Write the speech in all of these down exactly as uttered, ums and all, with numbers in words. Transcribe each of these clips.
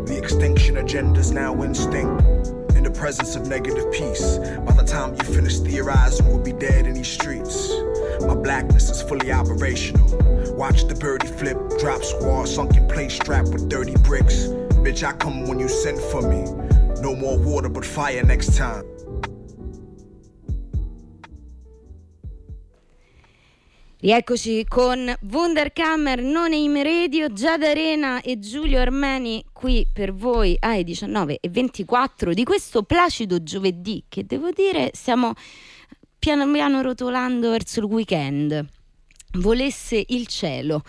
The extinction agenda's now instinct. In the presence of negative peace, by the time you finish theorizing, we'll be dead in these streets. My blackness is fully operational. Watch the birdie flip, drop squad, sunken place strapped with dirty bricks. Bitch, I come when you send for me. No more water but fire next time. Rieccoci con Wunderkammer, Non Aim Radio, Giada Arena e Giulio Armeni qui per voi ai diciannove e ventiquattro di questo placido giovedì, che devo dire stiamo piano piano rotolando verso il weekend. Volesse il cielo.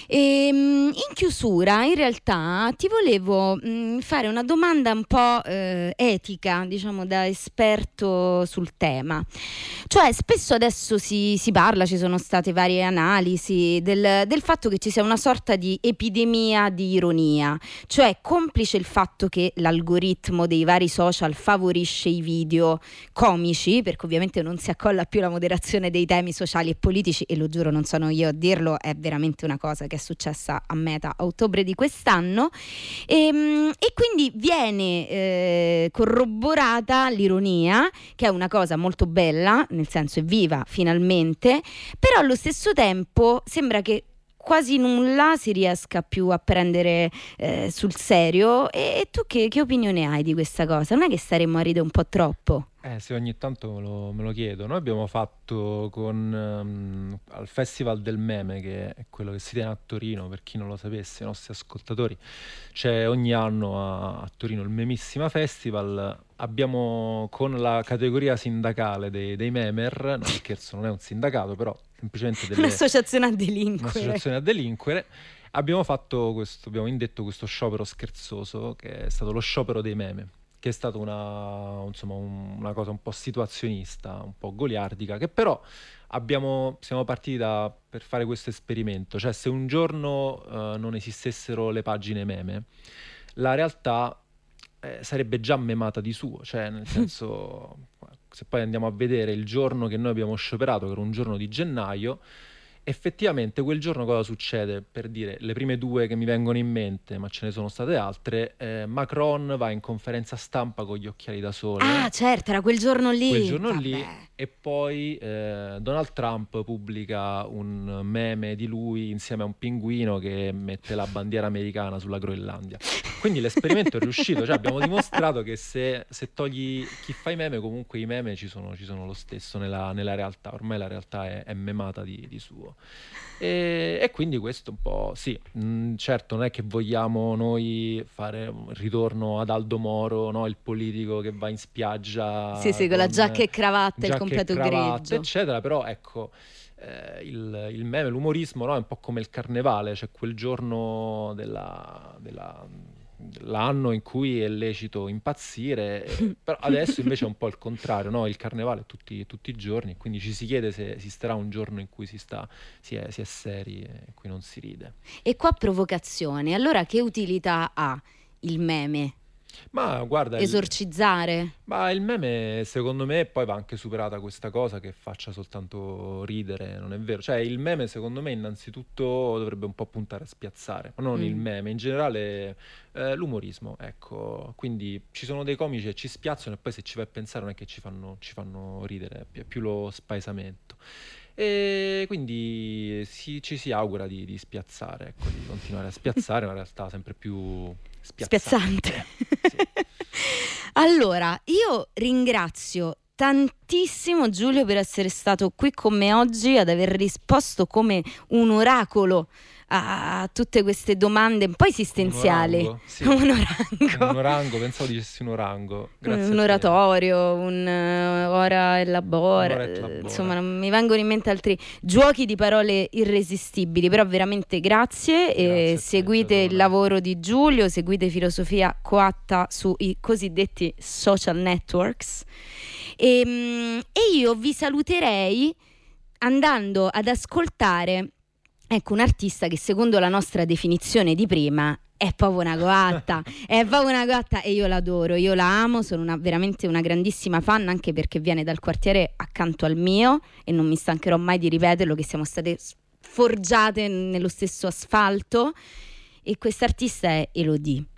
E, in chiusura, in realtà, ti volevo mh, fare una domanda un po' eh, etica, diciamo da esperto sul tema. Cioè, spesso adesso si, si parla, ci sono state varie analisi del, del fatto che ci sia una sorta di epidemia di ironia, cioè complice il fatto che l'algoritmo dei vari social favorisce i video comici, perché ovviamente non si accolla più la moderazione dei temi sociali e politici, e lo giuro non sono io a dirlo, è veramente una cosa che è successa a Meta a ottobre di quest'anno, e, e quindi viene eh, corroborata l'ironia, che è una cosa molto bella, nel senso è viva finalmente, però allo stesso tempo sembra che quasi nulla si riesca più a prendere eh, sul serio. E, e tu che, che opinione hai di questa cosa? Non è che staremmo a ridere un po' troppo? Eh sì, ogni tanto me lo, me lo chiedo. Noi abbiamo fatto con um, al Festival del Meme, che è quello che si tiene a Torino, per chi non lo sapesse, i nostri ascoltatori, c'è ogni anno a, a Torino il Memissima Festival. Abbiamo con la categoria sindacale dei, dei memer, no scherzo, non è un sindacato, però semplicemente delle, un'associazione a delinquere. Un'associazione a delinquere. Abbiamo fatto questo, abbiamo indetto questo sciopero scherzoso, che è stato lo sciopero dei meme, che è stata una, insomma, un, una cosa un po' situazionista, un po' goliardica, che però abbiamo, siamo partiti da, per fare questo esperimento. Cioè, se un giorno uh, non esistessero le pagine meme, la realtà eh, sarebbe già memata di suo. Cioè, nel senso, se poi andiamo a vedere il giorno che noi abbiamo scioperato, che era un giorno di gennaio, effettivamente quel giorno cosa succede? Per dire, le prime due che mi vengono in mente, ma ce ne sono state altre, eh, Macron va in conferenza stampa con gli occhiali da sole. Ah, certo, era quel giorno lì. Quel giorno Vabbè. lì. E poi eh, Donald Trump pubblica un meme di lui insieme a un pinguino che mette la bandiera americana sulla Groenlandia. Quindi l'esperimento è riuscito, cioè abbiamo dimostrato che se, se togli chi fa i meme, comunque i meme ci sono, ci sono lo stesso nella, nella realtà. Ormai la realtà è, è memata di, di suo. E, e quindi questo un po' sì, mh, certo non è che vogliamo noi fare un ritorno ad Aldo Moro, no? Il politico che va in spiaggia sì sì con, con la giacca e cravatta, giacca il completo e cravatta, grigio, eccetera, però ecco eh, il, il meme, l'umorismo, no? È un po' come il carnevale, cioè quel giorno della, della l'anno in cui è lecito impazzire, eh, però adesso invece è un po' il contrario, no? Il carnevale è tutti, tutti i giorni, quindi ci si chiede se esisterà un giorno in cui si sta si è, si è seri e in cui non si ride. E qua provocazione, allora che utilità ha il meme? Ma guarda, esorcizzare? Il, ma il meme secondo me poi va anche superata questa cosa che faccia soltanto ridere, non è vero? Cioè il meme secondo me innanzitutto dovrebbe un po' puntare a spiazzare, ma non mm. il meme, in generale eh, l'umorismo, ecco. Quindi ci sono dei comici che ci spiazzano e poi se ci vai a pensare non è che ci fanno, ci fanno ridere, è più lo spaesamento. E quindi si, ci si augura di, di spiazzare, ecco, di continuare a spiazzare, ma in realtà sempre più spiazzante. Spiazzante. Sì. Allora, io ringrazio tantissimo Giulio per essere stato qui con me oggi, ad aver risposto come un oracolo a tutte queste domande un po' esistenziali. Un orango, sì. un orango. Un orango, pensavo dicessi un orango. Grazie un oratorio, un uh, ora e labora, Un'ora e labora. Insomma non mi vengono in mente altri giochi di parole irresistibili, però veramente grazie, grazie e seguite te, il lavoro di Giulio, seguite Filosofia Coatta sui cosiddetti social networks, e, e io vi saluterei andando ad ascoltare, ecco, un artista che secondo la nostra definizione di prima è proprio una coatta, è proprio una coatta, e io l'adoro, io la amo, sono una, veramente una grandissima fan, anche perché viene dal quartiere accanto al mio e non mi stancherò mai di ripeterlo, che siamo state forgiate nello stesso asfalto, e quest'artista è Elodie.